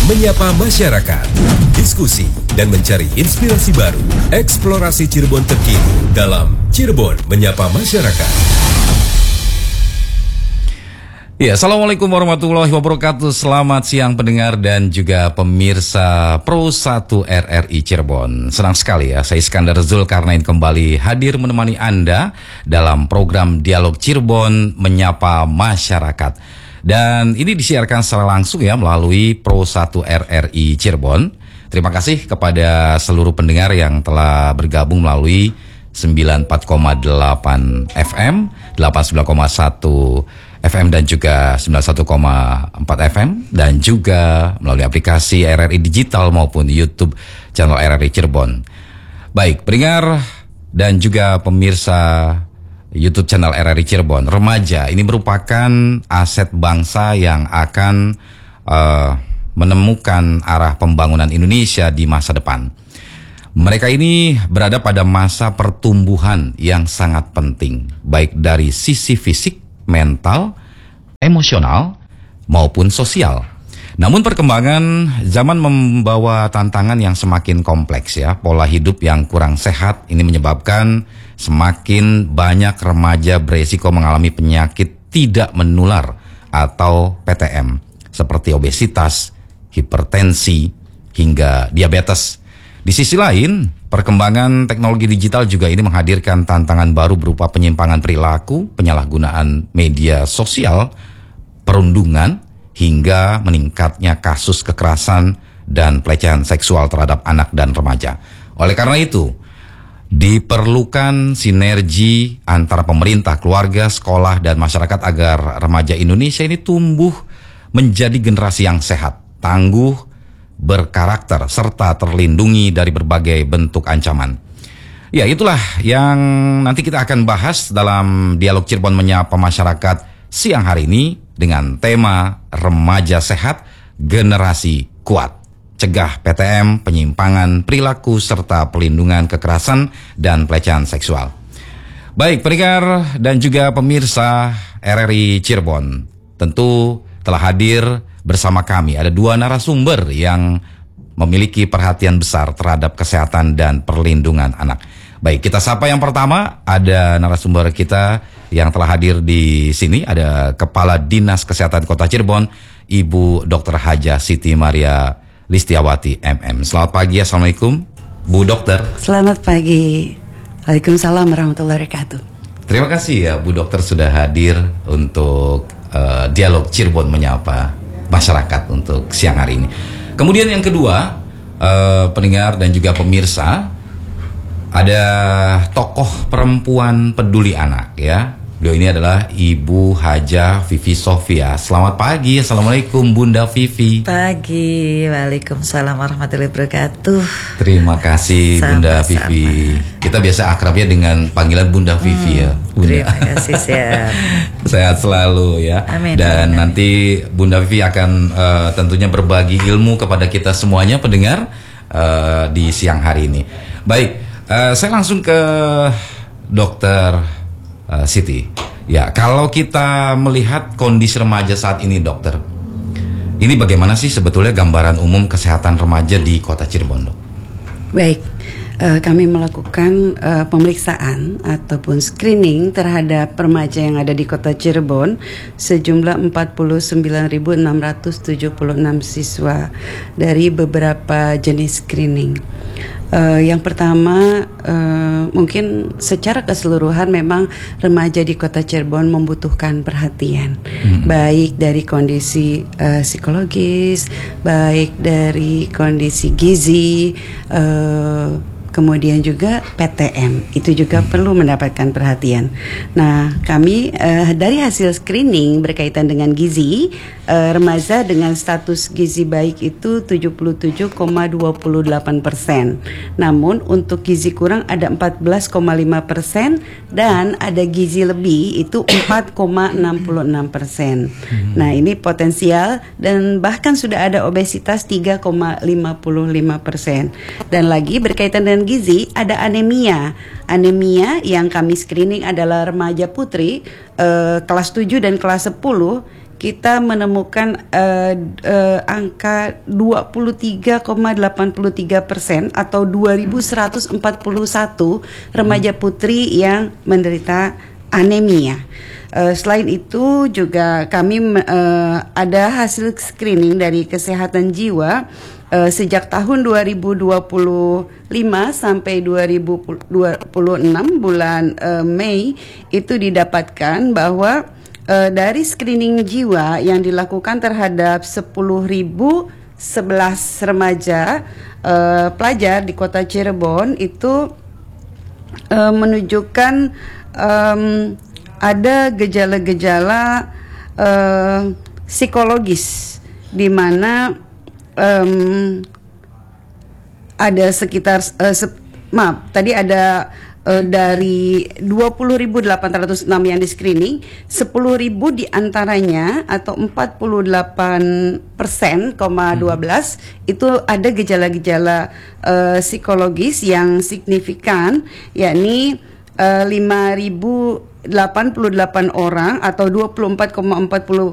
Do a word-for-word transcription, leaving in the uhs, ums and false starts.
menyapa masyarakat, diskusi dan mencari inspirasi baru. Eksplorasi Cirebon terkini dalam Cirebon Menyapa Masyarakat. Ya, Assalamualaikum warahmatullahi wabarakatuh. Selamat siang pendengar dan juga pemirsa Pro satu R R I Cirebon. Senang sekali ya, saya Iskandar Zulkarnain kembali hadir menemani Anda dalam program Dialog Cirebon Menyapa Masyarakat. Dan ini disiarkan secara langsung ya melalui Pro satu R R I Cirebon. Terima kasih kepada seluruh pendengar yang telah bergabung melalui sembilan puluh empat koma delapan F M, delapan puluh sembilan koma satu F M dan juga sembilan puluh satu koma empat F M dan juga melalui aplikasi R R I Digital maupun YouTube channel R R I Cirebon. Baik, pendengar dan juga pemirsa YouTube channel R R I Cirebon, remaja ini merupakan aset bangsa yang akan uh, menemukan arah pembangunan Indonesia di masa depan. Mereka ini berada pada masa pertumbuhan yang sangat penting, baik dari sisi fisik, mental, emosional, maupun sosial. Namun perkembangan zaman membawa tantangan yang semakin kompleks ya. Pola hidup yang kurang sehat ini menyebabkan semakin banyak remaja beresiko mengalami penyakit tidak menular atau P T M seperti obesitas, hipertensi, hingga diabetes. Di sisi lain, perkembangan teknologi digital juga ini menghadirkan tantangan baru berupa penyimpangan perilaku, penyalahgunaan media sosial, perundungan, hingga meningkatnya kasus kekerasan dan pelecehan seksual terhadap anak dan remaja. Oleh karena itu, diperlukan sinergi antara pemerintah, keluarga, sekolah, dan masyarakat agar remaja Indonesia ini tumbuh menjadi generasi yang sehat, tangguh, berkarakter, serta terlindungi dari berbagai bentuk ancaman. Ya, itulah yang nanti kita akan bahas dalam Dialog Cirebon Menyapa Masyarakat siang hari ini dengan tema Remaja Sehat, Generasi Kuat. Cegah P T M, penyimpangan perilaku, serta pelindungan kekerasan dan pelecehan seksual. Baik, pendengar dan juga pemirsa R R I Cirebon, tentu telah hadir bersama kami. Ada dua narasumber yang memiliki perhatian besar terhadap kesehatan dan perlindungan anak. Baik, kita sapa yang pertama, ada narasumber kita yang telah hadir di sini, ada Kepala Dinas Kesehatan Kota Cirebon, Ibu Dokter Haja Siti Maria Listiawati M M. Selamat pagi, Assalamualaikum Bu Dokter. Selamat pagi. Waalaikumsalam warahmatullahi wabarakatuh. Terima kasih ya Bu Dokter sudah hadir untuk uh, Dialog Cirebon Menyapa Masyarakat untuk siang hari ini. Kemudian yang kedua, uh, pendengar dan juga pemirsa, ada tokoh perempuan peduli anak ya. Beliau ini adalah Ibu Haja Vivi Sofia. Selamat pagi, Assalamualaikum Bunda Vivi. Pagi, Waalaikumsalam warahmatullahi wabarakatuh. Terima kasih sama, Bunda sama. Vivi. Kita biasa akrabnya dengan panggilan Bunda Vivi hmm, ya Bunda. Terima kasih, siap. Sehat selalu ya. Amin. Dan amin, nanti Bunda Vivi akan uh, tentunya berbagi ilmu kepada kita semuanya pendengar uh, di siang hari ini. Baik, uh, saya langsung ke Dokter Uh, Siti, ya kalau kita melihat kondisi remaja saat ini dokter, ini bagaimana sih sebetulnya gambaran umum kesehatan remaja di Kota Cirebon, dok? Baik, uh, kami melakukan uh, pemeriksaan ataupun screening terhadap remaja yang ada di Kota Cirebon sejumlah empat puluh sembilan ribu enam ratus tujuh puluh enam siswa dari beberapa jenis screening. Uh, yang pertama, uh, mungkin secara keseluruhan memang remaja di Kota Cirebon membutuhkan perhatian, hmm. baik dari kondisi uh, psikologis, baik dari kondisi gizi, uh, kemudian juga P T M itu juga perlu mendapatkan perhatian. Nah, kami uh, dari hasil screening berkaitan dengan gizi, uh, remaja dengan status gizi baik itu tujuh puluh tujuh koma dua delapan persen. Namun untuk gizi kurang ada empat belas koma lima persen dan ada gizi lebih itu empat koma enam enam persen. Nah, ini potensial dan bahkan sudah ada obesitas tiga koma lima lima persen. Dan lagi berkaitan dengan gizi ada anemia. Anemia yang kami screening adalah remaja putri eh, kelas tujuh dan kelas sepuluh kita menemukan uh, uh, angka dua puluh tiga koma delapan tiga persen atau dua ribu seratus empat puluh satu remaja putri yang menderita anemia. Uh, selain itu juga kami uh, ada hasil screening dari kesehatan jiwa uh, sejak tahun dua ribu dua puluh lima sampai dua ribu dua puluh enam bulan uh, Mei itu didapatkan bahwa Uh, dari screening jiwa yang dilakukan terhadap sepuluh ribu sebelas remaja uh, pelajar di kota Cirebon itu uh, menunjukkan um, ada gejala-gejala uh, psikologis di mana um, ada sekitar uh, se- maaf tadi ada Uh, dari dua puluh ribu delapan ratus enam yang di screening, sepuluh ribu diantaranya atau empat puluh delapan persen koma dua belas itu ada gejala-gejala uh, psikologis yang signifikan, yakni uh, lima ribu delapan puluh delapan orang atau dua puluh empat koma empat puluh